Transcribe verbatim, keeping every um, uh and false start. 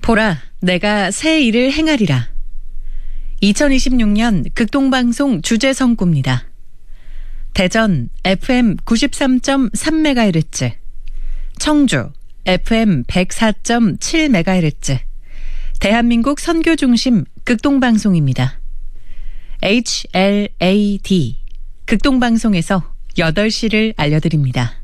보라, 내가 새 일을 행하리라. 이천이십육 년 극동방송 주제선구입니다. 대전 에프엠 구십삼 점 삼 메가헤르츠, 청주 에프엠 백사 점 칠 메가헤르츠, 대한민국 선교중심 극동방송입니다. 에이치엘에이디 극동방송에서 여덟 시를 알려드립니다.